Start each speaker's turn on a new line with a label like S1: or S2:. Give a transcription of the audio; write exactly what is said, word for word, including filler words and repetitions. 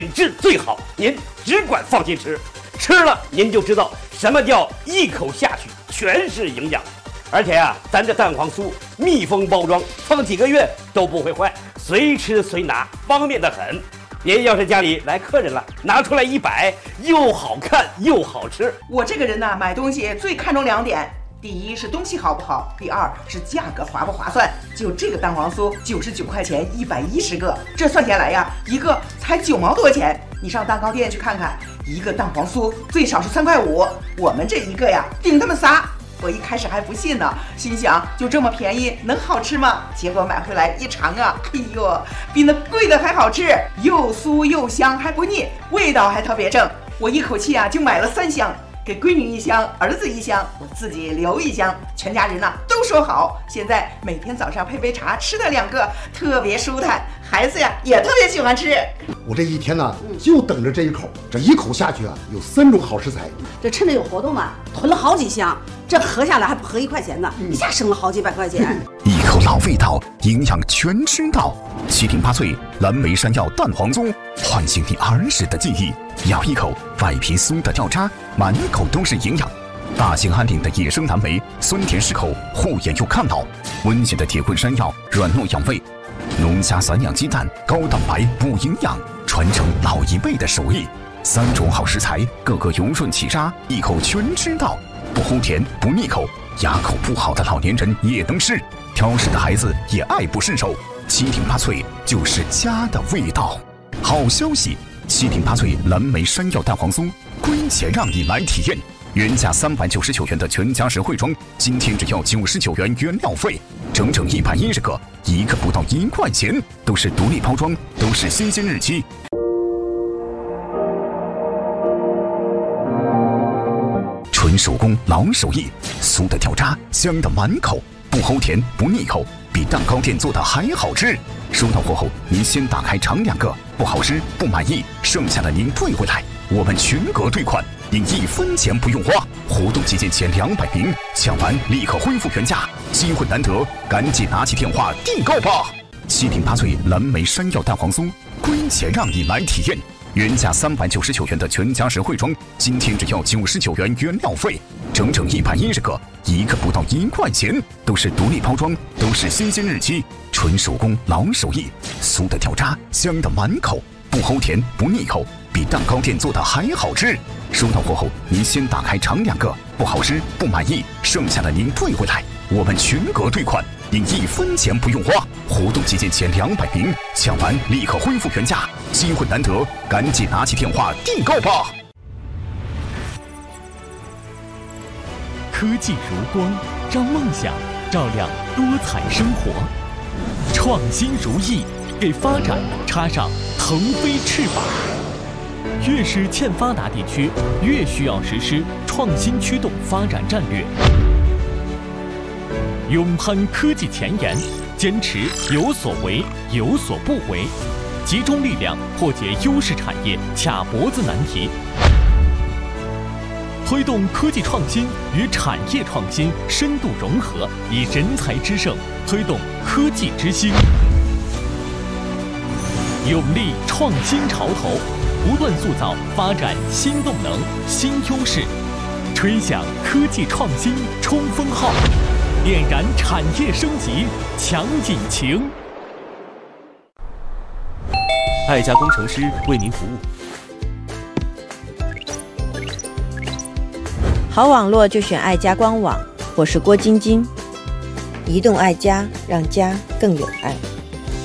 S1: 质最好，您只管放心吃，吃了您就知道什么叫一口下去全是营养。而且啊，咱这蛋黄酥密封包装，放几个月都不会坏，随吃随拿，方便得很。您要是家里来客人了，拿出来一摆，又好看又好吃。
S2: 我这个人呢，买东西最看重两点，第一是东西好不好，第二是价格划不划算。就这个蛋黄酥，九十九块钱一百一十个，这算下来呀，一个才九毛多钱。你上蛋糕店去看看，一个蛋黄酥最少是三块五，我们这一个呀，顶他们仨。我一开始还不信呢，心想就这么便宜能好吃吗？结果买回来一尝啊，哎呦，比那贵的还好吃，又酥又香还不腻，味道还特别正。我一口气啊就买了三箱，给闺女一箱，儿子一箱，我自己留一箱，全家人呢、啊、都说好。现在每天早上配杯茶，吃了两个，特别舒坦，孩子呀也特别喜欢吃。
S3: 我这一天呢、啊、就等着这一口，这一口下去啊，有三种好食材。
S4: 这趁着有活动嘛，囤了好几箱，这合下来还不合一块钱呢，一下省了好几百块钱。
S5: 一口老味道，营养全知道。七顶八脆蓝莓山药蛋黄酥，唤醒你儿时的记忆。咬一口，外皮酥的掉渣，满口都是营养。大兴安岭的野生蓝莓，酸甜适口，护眼又抗老。温咸的铁棍山药，软糯养胃。龙虾散养鸡蛋，高蛋白补营养，传承老一辈的手艺。三种好食材，个个油润起渣，一口全知道。不齁甜不腻口，牙口不好的老年人也能吃，挑食的孩子也爱不释手。七顶八脆就是家的味道。好消息，七顶八脆蓝莓山药蛋黄酥归钱让你来体验，原价三百九十九元的全家实惠装，今天只要九十九元原料费，整整一百一十个，一个不到一块钱，都是独立包装，都是新鲜日期。纯手工老手艺，酥的掉渣，香的满口，不齁甜不腻口，比蛋糕店做的还好吃。收到货后，您先打开尝两个，不好吃不满意，剩下的您退回来，我们全额退款，您一分钱不用花。活动期间前两百名，抢完立刻恢复原价，机会难得，赶紧拿起电话订购吧。七顶八脆蓝莓山药蛋黄酥，归钱让你来体验。原价三百九十九元的全家实惠装，今天只要九十九元原料费，整整一百一十个，一个不到一块钱，都是独立包装，都是新鲜日期，纯手工老手艺，酥的掉渣，香的满口，不齁甜不腻口，比蛋糕店做的还好吃。收到货后，您先打开尝两个，不好吃不满意，剩下的您退回来，我们全额退款，您一分钱不用花。活动期间前两百名，抢完立刻恢复原价，机会难得，赶紧拿起电话订购吧。
S6: 科技如光，让梦想照亮多彩生活；创新如翼，给发展插上腾飞翅膀。越是欠发达地区，越需要实施创新驱动发展战略。勇攀科技前沿，坚持有所为有所不为，集中力量破解优势产业卡脖子难题，推动科技创新与产业创新深度融合，以人才之盛推动科技之星，勇立创新潮头，不断塑造发展新动能、新优势，吹响科技创新冲锋号，点燃产业升级强引擎。爱家工程师为您服务。
S7: 好网络就选爱家官网，我是郭晶晶。移动爱家，让家更有爱。